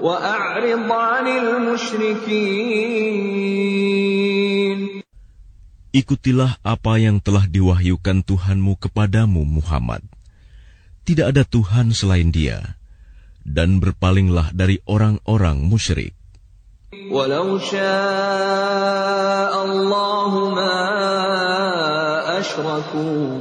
وأعرض عن المشركين. Ikutilah apa yang telah diwahyukan Tuhanmu kepadamu, Muhammad. Tidak ada Tuhan selain Dia, dan berpalinglah dari orang-orang musyrik. Walau syaa Allah ma asyraku